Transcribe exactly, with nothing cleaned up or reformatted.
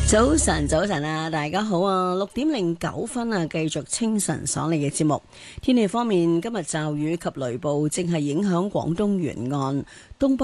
早晨，早晨啊，大家好啊！六點零九分啊，繼續清晨爽利嘅節目。天氣方面，今日驟雨及雷暴正係影響廣東沿岸東北